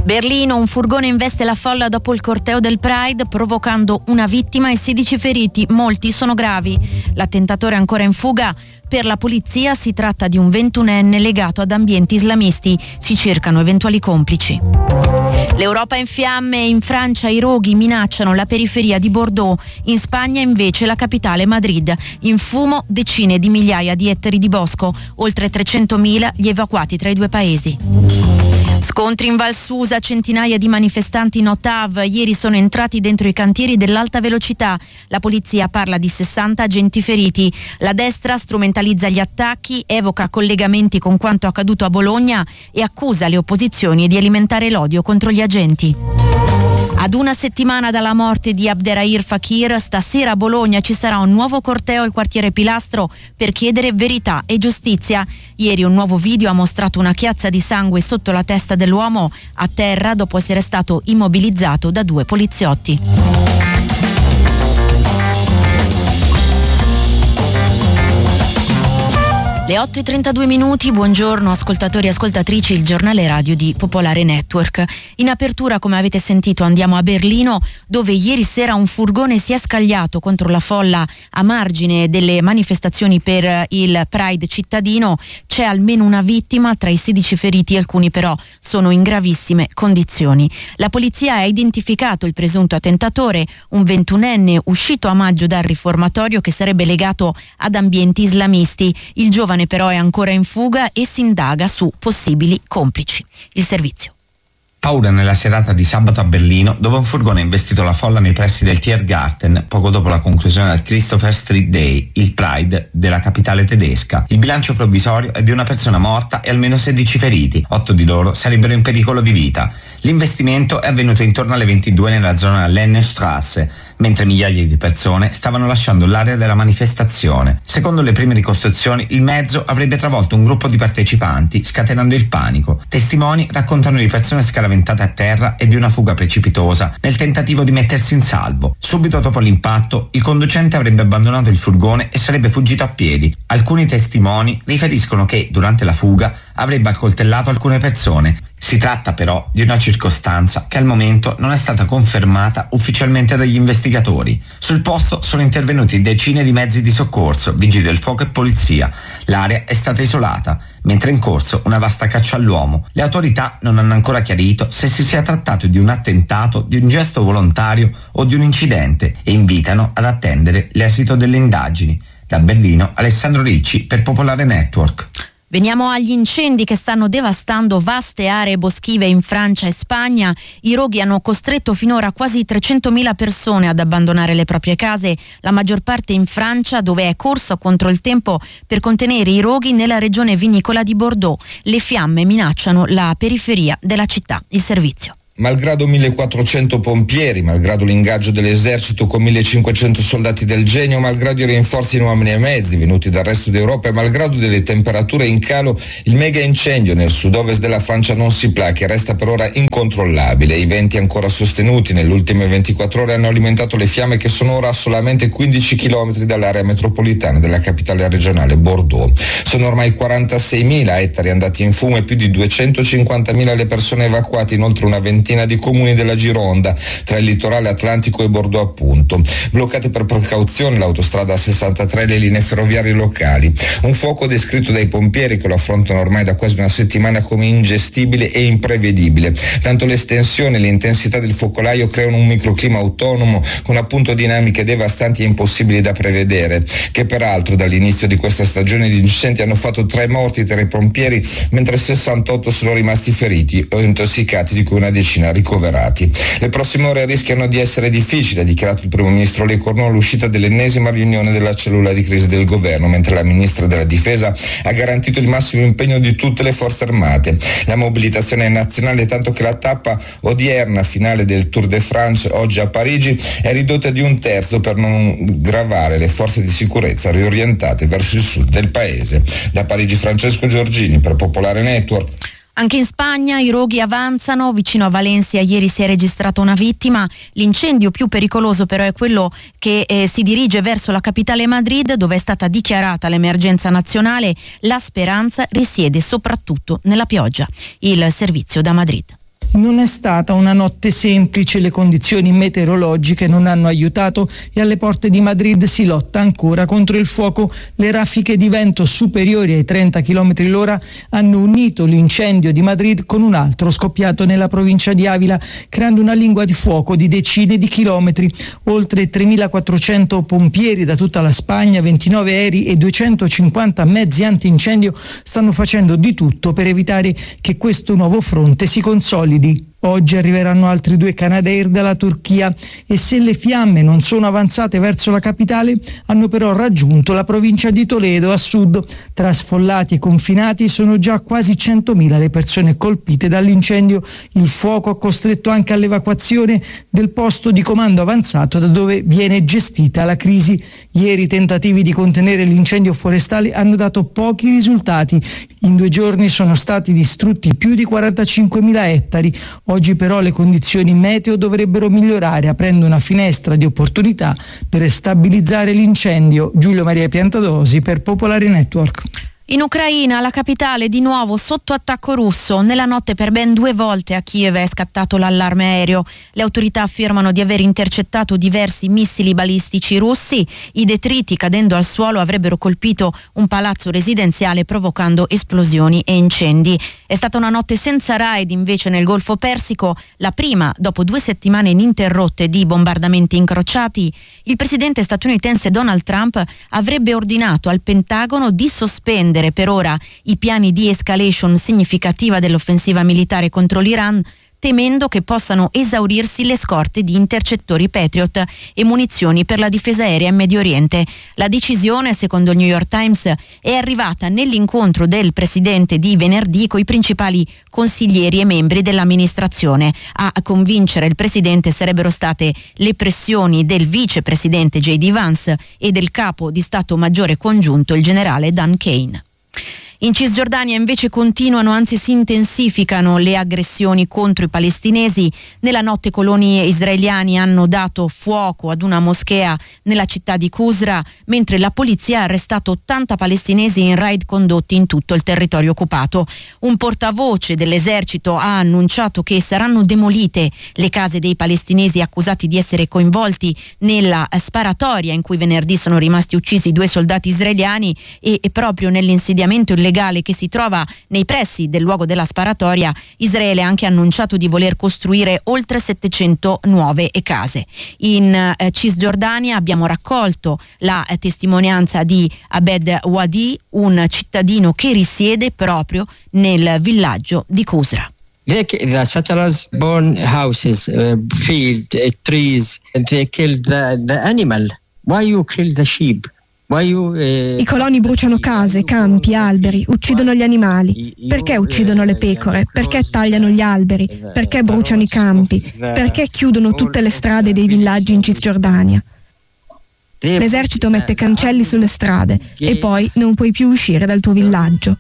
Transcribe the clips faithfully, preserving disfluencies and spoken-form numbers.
Berlino, un furgone investe la folla dopo il corteo del Pride, provocando una vittima e sedici feriti, molti sono gravi. L'attentatore è ancora in fuga. Per la polizia si tratta di un ventunenne legato ad ambienti islamisti. Si cercano eventuali complici. L'Europa è in fiamme, in Francia i roghi minacciano la periferia di Bordeaux, in Spagna invece la capitale Madrid. In fumo decine di migliaia di ettari di bosco, oltre trecentomila gli evacuati tra i due paesi. Scontri in Val Susa, centinaia di manifestanti no T A V ieri sono entrati dentro i cantieri dell'alta velocità. La polizia parla di sessanta agenti feriti. La destra strumentalizza gli attacchi, evoca collegamenti con quanto accaduto a Bologna e accusa le opposizioni di alimentare l'odio contro gli agenti. Ad una settimana dalla morte di Abderrahim Fakir, stasera a Bologna ci sarà un nuovo corteo al quartiere Pilastro per chiedere verità e giustizia. Ieri un nuovo video ha mostrato una chiazza di sangue sotto la testa dell'uomo a terra dopo essere stato immobilizzato da due poliziotti. Le otto e trentadue minuti, buongiorno ascoltatori e ascoltatrici, il giornale radio di Popolare Network. In apertura, come avete sentito, andiamo a Berlino, dove ieri sera un furgone si è scagliato contro la folla a margine delle manifestazioni per il Pride cittadino. C'è almeno una vittima tra i sedici feriti, alcuni però sono in gravissime condizioni. La polizia ha identificato il presunto attentatore, un ventunenne uscito a maggio dal riformatorio che sarebbe legato ad ambienti islamisti. Il giovane però è ancora in fuga e si indaga su possibili complici. Il servizio. Paura nella serata di sabato a Berlino, dove un furgone ha investito la folla nei pressi del Tiergarten poco dopo la conclusione del Christopher Street Day, il Pride della capitale tedesca. Il bilancio provvisorio è di una persona morta e almeno sedici feriti, otto di loro sarebbero in pericolo di vita. L'investimento è avvenuto intorno alle ventidue nella zona Lennstrasse, mentre migliaia di persone stavano lasciando l'area della manifestazione. Secondo le prime ricostruzioni, il mezzo avrebbe travolto un gruppo di partecipanti, scatenando il panico. Testimoni raccontano di persone scaraventate a terra e di una fuga precipitosa nel tentativo di mettersi in salvo. Subito dopo l'impatto, il conducente avrebbe abbandonato il furgone e sarebbe fuggito a piedi. Alcuni testimoni riferiscono che, durante la fuga, avrebbe accoltellato alcune persone. Si tratta però di una circostanza che al momento non è stata confermata ufficialmente dagli investigatori. Sul posto sono intervenuti decine di mezzi di soccorso, vigili del fuoco e polizia. L'area è stata isolata, mentre è in corso una vasta caccia all'uomo. Le autorità non hanno ancora chiarito se si sia trattato di un attentato, di un gesto volontario o di un incidente e invitano ad attendere l'esito delle indagini. Da Berlino, Alessandro Ricci per Popolare Network. Veniamo agli incendi che stanno devastando vaste aree boschive in Francia e Spagna. I roghi hanno costretto finora quasi trecentomila persone ad abbandonare le proprie case, la maggior parte in Francia, dove è corsa contro il tempo per contenere i roghi nella regione vinicola di Bordeaux. Le fiamme minacciano la periferia della città. Il servizio. Malgrado millequattrocento pompieri, malgrado l'ingaggio dell'esercito con millecinquecento soldati del genio, malgrado i rinforzi in uomini e mezzi venuti dal resto d'Europa e malgrado delle temperature in calo, il mega incendio nel sud-ovest della Francia non si placa e resta per ora incontrollabile. I venti ancora sostenuti nelle ultime ventiquattro ore hanno alimentato le fiamme che sono ora a solamente quindici chilometri dall'area metropolitana della capitale regionale Bordeaux. Sono ormai quarantaseimila ettari andati in fumo e più di duecentocinquantamila le persone evacuate in oltre una ventina di comuni della Gironda, tra il litorale atlantico e Bordeaux appunto. Bloccate per precauzione l'autostrada sessantatré e le linee ferroviarie locali. Un fuoco descritto dai pompieri che lo affrontano ormai da quasi una settimana come ingestibile e imprevedibile. Tanto l'estensione e l'intensità del focolaio creano un microclima autonomo con appunto dinamiche devastanti e impossibili da prevedere, che peraltro dall'inizio di questa stagione di incendi hanno fatto tre morti tra i pompieri, mentre sessantotto sono rimasti feriti o intossicati, di cui una decina ricoverati. Le prossime ore rischiano di essere difficili, ha dichiarato il primo ministro Le Cornu all'uscita dell'ennesima riunione della cellula di crisi del governo, mentre la ministra della difesa ha garantito il massimo impegno di tutte le forze armate. La mobilitazione è nazionale, tanto che la tappa odierna finale del Tour de France oggi a Parigi è ridotta di un terzo per non gravare le forze di sicurezza riorientate verso il sud del paese. Da Parigi Francesco Giorgini per Popolare Network. Anche in Spagna i roghi avanzano, vicino a Valencia ieri si è registrata una vittima. L'incendio più pericoloso però è quello che eh, si dirige verso la capitale Madrid, dove è stata dichiarata l'emergenza nazionale. La speranza risiede soprattutto nella pioggia. Il servizio da Madrid. Non è stata una notte semplice, le condizioni meteorologiche non hanno aiutato e alle porte di Madrid si lotta ancora contro il fuoco. Le raffiche di vento superiori ai trenta chilometri l'ora hanno unito l'incendio di Madrid con un altro scoppiato nella provincia di Avila, creando una lingua di fuoco di decine di chilometri. Oltre tremilaquattrocento pompieri da tutta la Spagna, ventinove aerei e duecentocinquanta mezzi antincendio stanno facendo di tutto per evitare che questo nuovo fronte si consolidi. Oggi arriveranno altri due Canadair dalla Turchia e se le fiamme non sono avanzate verso la capitale, hanno però raggiunto la provincia di Toledo a sud. Tra sfollati e confinati sono già quasi centomila le persone colpite dall'incendio. Il fuoco ha costretto anche all'evacuazione del posto di comando avanzato da dove viene gestita la crisi. Ieri i tentativi di contenere l'incendio forestale hanno dato pochi risultati. In due giorni sono stati distrutti più di quarantacinquemila ettari. Oggi però le condizioni meteo dovrebbero migliorare, aprendo una finestra di opportunità per stabilizzare l'incendio. Giulio Maria Piantadosi per Popolare Network. In Ucraina, la capitale di nuovo sotto attacco russo. Nella notte per ben due volte a Kiev è scattato l'allarme aereo. Le autorità affermano di aver intercettato diversi missili balistici russi. I detriti cadendo al suolo avrebbero colpito un palazzo residenziale provocando esplosioni e incendi. È stata una notte senza raid invece nel Golfo Persico, la prima dopo due settimane ininterrotte di bombardamenti incrociati. Il presidente statunitense Donald Trump avrebbe ordinato al Pentagono di sospendere per ora i piani di escalation significativa dell'offensiva militare contro l'Iran, temendo che possano esaurirsi le scorte di intercettori Patriot e munizioni per la difesa aerea in Medio Oriente. La decisione, secondo il New York Times, è arrivata nell'incontro del presidente di venerdì con i principali consiglieri e membri dell'amministrazione. A convincere il presidente sarebbero state le pressioni del vicepresidente J D Vance e del capo di Stato Maggiore congiunto, il generale Dan Kane. In Cisgiordania invece continuano, anzi si intensificano le aggressioni contro i palestinesi. Nella notte coloni israeliani hanno dato fuoco ad una moschea nella città di Qusra, mentre la polizia ha arrestato ottanta palestinesi in raid condotti in tutto il territorio occupato. Un portavoce dell'esercito ha annunciato che saranno demolite le case dei palestinesi accusati di essere coinvolti nella sparatoria in cui venerdì sono rimasti uccisi due soldati israeliani e, e proprio nell'insediamento illegale che si trova nei pressi del luogo della sparatoria, Israele ha anche annunciato di voler costruire oltre settecento nuove case. In eh, Cisgiordania abbiamo raccolto la eh, testimonianza di Abed Wadi, un cittadino che risiede proprio nel villaggio di Qusra. They, the settlers burn houses, uh, field, uh, trees, and they kill the, the animal. Why you kill the sheep? I coloni bruciano case, campi, alberi, uccidono gli animali. Perché uccidono le pecore? Perché tagliano gli alberi? Perché bruciano i campi? Perché chiudono tutte le strade dei villaggi in Cisgiordania? L'esercito mette cancelli sulle strade e poi non puoi più uscire dal tuo villaggio.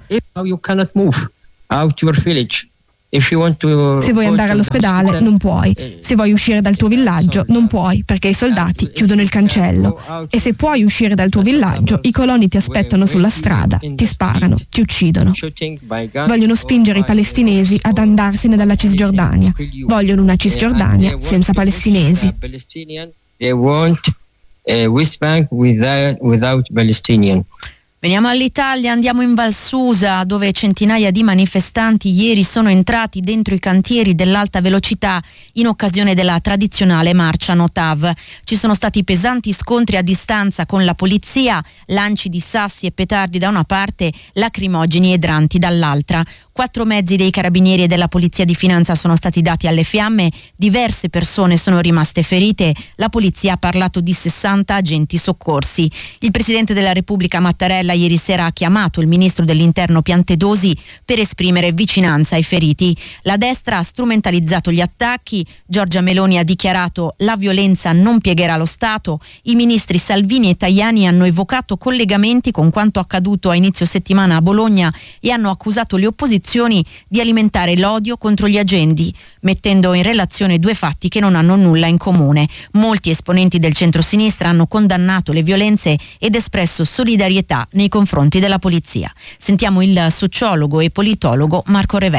Se vuoi andare all'ospedale non puoi, se vuoi uscire dal tuo villaggio non puoi perché i soldati chiudono il cancello e se puoi uscire dal tuo villaggio i coloni ti aspettano sulla strada, ti sparano, ti uccidono. Vogliono spingere i palestinesi ad andarsene dalla Cisgiordania, vogliono una Cisgiordania senza palestinesi. They want a West Bank without, without Palestinian. Veniamo all'Italia, andiamo in Val Susa, dove centinaia di manifestanti ieri sono entrati dentro i cantieri dell'alta velocità in occasione della tradizionale marcia No TAV. Ci sono stati pesanti scontri a distanza con la polizia, lanci di sassi e petardi da una parte, lacrimogeni e idranti dall'altra. Quattro mezzi dei carabinieri e della polizia di finanza sono stati dati alle fiamme, diverse persone sono rimaste ferite, la polizia ha parlato di sessanta agenti soccorsi. Il Presidente della Repubblica Mattarella ieri sera ha chiamato il Ministro dell'Interno Piantedosi per esprimere vicinanza ai feriti. La destra ha strumentalizzato gli attacchi, Giorgia Meloni ha dichiarato la violenza non piegherà lo Stato, i ministri Salvini e Tajani hanno evocato collegamenti con quanto accaduto a inizio settimana a Bologna e hanno accusato le opposizioni di alimentare l'odio contro gli agenti, mettendo in relazione due fatti che non hanno nulla in comune. Molti esponenti del centrosinistra hanno condannato le violenze ed espresso solidarietà nei confronti della polizia. Sentiamo il sociologo e politologo Marco Revelli.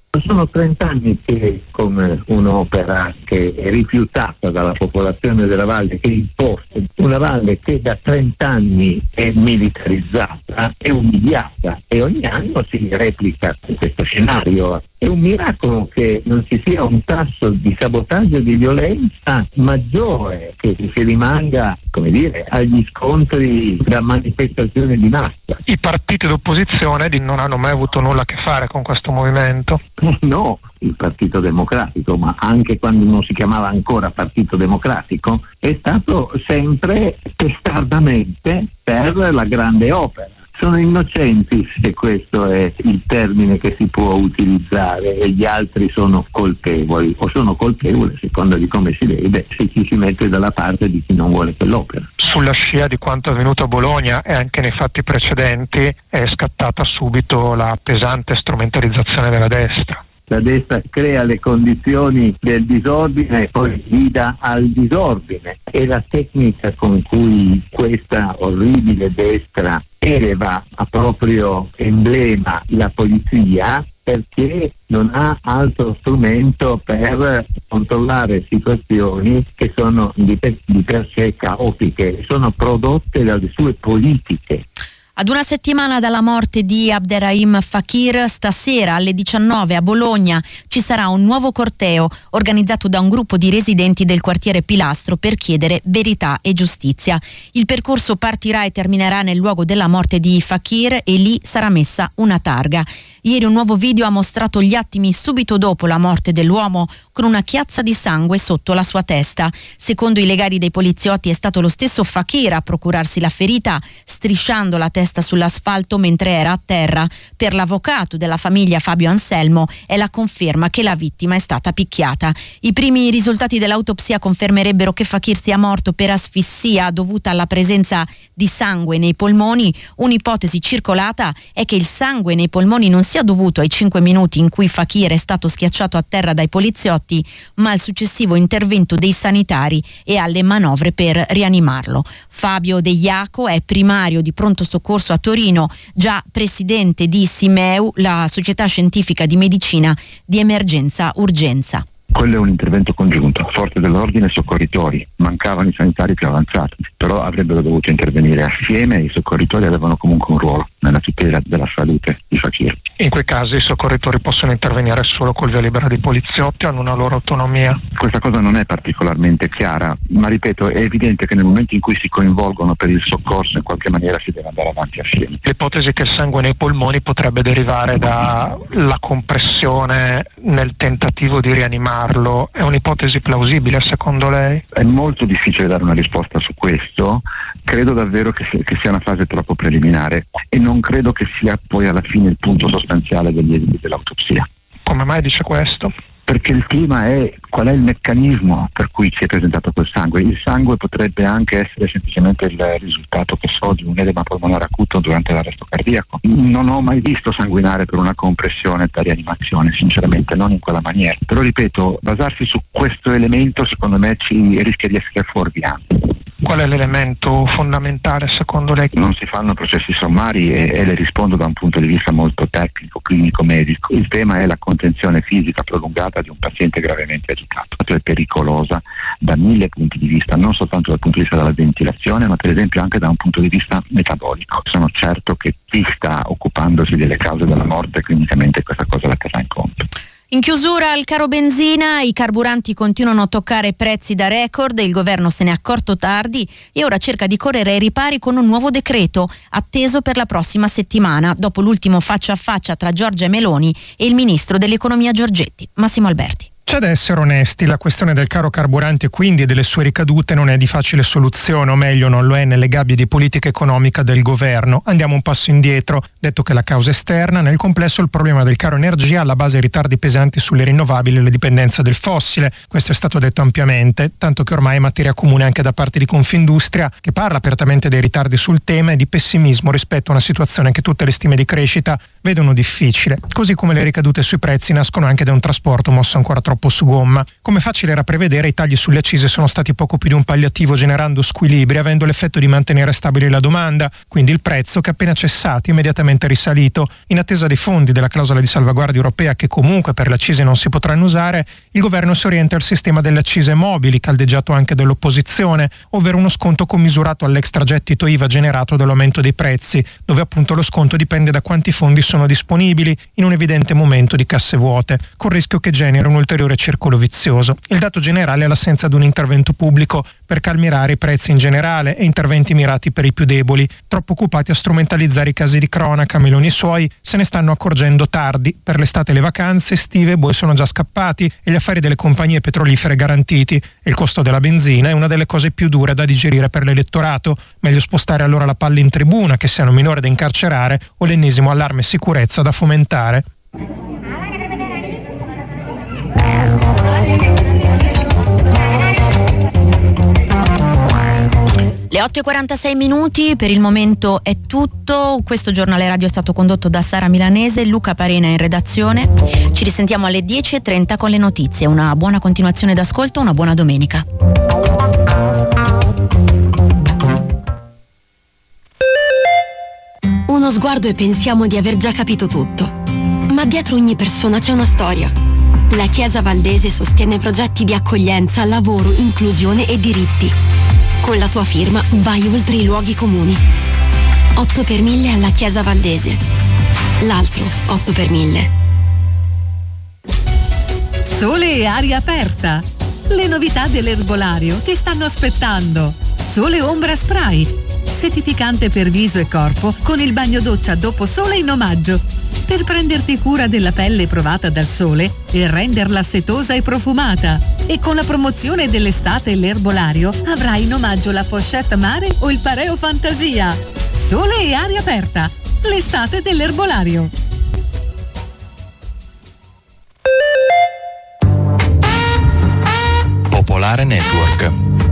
Sono trent'anni che come un'opera che è rifiutata dalla popolazione della valle, che è imposta, una valle che da trent'anni è militarizzata, è umiliata e ogni anno si replica questo scenario. È un miracolo che non ci sia un tasso di sabotaggio e di violenza maggiore, che si rimanga, come dire, agli scontri da manifestazione di massa. I partiti d'opposizione non hanno mai avuto nulla a che fare con questo movimento? No, il Partito Democratico, ma anche quando non si chiamava ancora Partito Democratico, è stato sempre testardamente per la grande opera. Sono innocenti, se questo è il termine che si può utilizzare, e gli altri sono colpevoli, o sono colpevoli, a seconda di come si vede, se ci si mette dalla parte di chi non vuole quell'opera. Sulla scia di quanto è avvenuto a Bologna e anche nei fatti precedenti è scattata subito la pesante strumentalizzazione della destra. La destra crea le condizioni del disordine e poi guida al disordine. E la tecnica con cui questa orribile destra eleva a proprio emblema la polizia, perché non ha altro strumento per controllare situazioni che sono di per, di per sé caotiche, sono prodotte dalle sue politiche. Ad una settimana dalla morte di Abderrahim Fakir, stasera alle diciannove a Bologna ci sarà un nuovo corteo organizzato da un gruppo di residenti del quartiere Pilastro per chiedere verità e giustizia. Il percorso partirà e terminerà nel luogo della morte di Fakir e lì sarà messa una targa. Ieri un nuovo video ha mostrato gli attimi subito dopo la morte dell'uomo con una chiazza di sangue sotto la sua testa. Secondo i legali dei poliziotti è stato lo stesso Fakir a procurarsi la ferita strisciando la testa sull'asfalto mentre era a terra. Per l'avvocato della famiglia Fabio Anselmo è la conferma che la vittima è stata picchiata. I primi risultati dell'autopsia confermerebbero che Fakir sia morto per asfissia dovuta alla presenza di sangue nei polmoni. Un'ipotesi circolata è che il sangue nei polmoni non sia dovuto ai cinque minuti in cui Fakir è stato schiacciato a terra dai poliziotti, ma al successivo intervento dei sanitari e alle manovre per rianimarlo. Fabio De Iaco è primario di pronto soccorso a Torino, già presidente di Simeu, la società scientifica di medicina di emergenza urgenza. Quello è un intervento congiunto, forze dell'ordine e soccorritori, mancavano i sanitari più avanzati, però avrebbero dovuto intervenire assieme e i soccorritori avevano comunque un ruolo nella tutela della salute di Fakir. In quei casi i soccorritori possono intervenire solo col via libera dei poliziotti o hanno una loro autonomia? Questa cosa non è particolarmente chiara, ma ripeto, è evidente che nel momento in cui si coinvolgono per il soccorso in qualche maniera si deve andare avanti assieme. L'ipotesi che il sangue nei polmoni potrebbe derivare dalla compressione nel tentativo di rianimarlo è un'ipotesi plausibile secondo lei? È molto difficile dare una risposta su questo, credo davvero che sia, che sia una fase troppo preliminare e non credo che sia poi alla fine il punto sostanziale degli esiti dell'autopsia. Come mai dice questo? Perché il tema è qual è il meccanismo per cui si è presentato quel sangue. Il sangue potrebbe anche essere semplicemente il risultato, che so, di un edema polmonare acuto durante l'arresto cardiaco. Non ho mai visto sanguinare per una compressione da rianimazione, sinceramente, non in quella maniera. Però ripeto, basarsi su questo elemento secondo me ci rischia di essere fuorviante. Qual è l'elemento fondamentale secondo lei? Non si fanno processi sommari e, e le rispondo da un punto di vista molto tecnico, clinico, medico. Il tema è la contenzione fisica prolungata di un paziente gravemente agitato. È pericolosa da mille punti di vista, non soltanto dal punto di vista della ventilazione, ma per esempio anche da un punto di vista metabolico. Sono certo che chi sta occupandosi delle cause della morte clinicamente questa cosa la terrà in conto. In chiusura al caro benzina, i carburanti continuano a toccare prezzi da record, il governo se ne è accorto tardi e ora cerca di correre ai ripari con un nuovo decreto atteso per la prossima settimana, dopo l'ultimo faccia a faccia tra Giorgia Meloni e il ministro dell'economia Giorgetti. Massimo Alberti. C'è da essere onesti, la questione del caro carburante e quindi delle sue ricadute non è di facile soluzione, o meglio non lo è nelle gabbie di politica economica del governo. Andiamo un passo indietro, detto che la causa esterna, nel complesso il problema del caro energia alla base ritardi pesanti sulle rinnovabili e le dipendenze del fossile. Questo è stato detto ampiamente, tanto che ormai è materia comune anche da parte di Confindustria, che parla apertamente dei ritardi sul tema e di pessimismo rispetto a una situazione che tutte le stime di crescita vedono difficile, così come le ricadute sui prezzi nascono anche da un trasporto mosso ancora troppo su gomma. Come facile era prevedere, i tagli sulle accise sono stati poco più di un palliativo, generando squilibri, avendo l'effetto di mantenere stabile la domanda, quindi il prezzo, che appena cessato è immediatamente risalito. In attesa dei fondi della clausola di salvaguardia europea, che comunque per le accise non si potranno usare, il governo si orienta al sistema delle accise mobili, caldeggiato anche dall'opposizione, ovvero uno sconto commisurato all'extragettito I V A generato dall'aumento dei prezzi, dove appunto lo sconto dipende da quanti fondi sono disponibili in un evidente momento di casse vuote, col rischio che generi un ulteriore circolo vizioso. Il dato generale è l'assenza di un intervento pubblico per calmierare i prezzi in generale e interventi mirati per i più deboli. Troppo occupati a strumentalizzare i casi di cronaca, Meloni e i suoi se ne stanno accorgendo tardi. Per l'estate le vacanze estive, buoi sono già scappati e gli affari delle compagnie petrolifere garantiti, e il costo della benzina è una delle cose più dure da digerire per l'elettorato. Meglio spostare allora la palla in tribuna, che sia un minore da incarcerare o l'ennesimo allarme sicurezza da fomentare. Le otto e quarantasei minuti, per il momento è tutto. Questo giornale radio è stato condotto da Sara Milanese, Luca Parena in redazione. Ci risentiamo alle dieci e trenta con le notizie. Una buona continuazione d'ascolto, una buona domenica. Uno sguardo e pensiamo di aver già capito tutto. Ma dietro ogni persona c'è una storia. La Chiesa Valdese sostiene progetti di accoglienza, lavoro, inclusione e diritti. Con la tua firma vai oltre i luoghi comuni. otto per mille alla Chiesa Valdese. L'altro otto per mille. Sole e aria aperta. Le novità dell'erbolario ti stanno aspettando. Sole Ombra Spray, settificante per viso e corpo con il bagno doccia dopo sole in omaggio, per prenderti cura della pelle provata dal sole e renderla setosa e profumata. E con la promozione dell'estate e l'erbolario avrai in omaggio la pochette mare o il pareo fantasia. Sole e aria aperta, l'estate dell'erbolario. Popolare Network.